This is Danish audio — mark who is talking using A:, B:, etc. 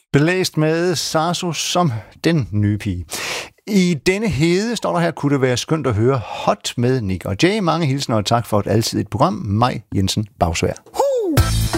A: Belæst med Sarso som den nye pige. I denne hede, står der her, kunne det være skønt at høre Hot med Nick og Jay. Mange hilsner og tak for et alsidigt program. Maj Jensen Bagsvær.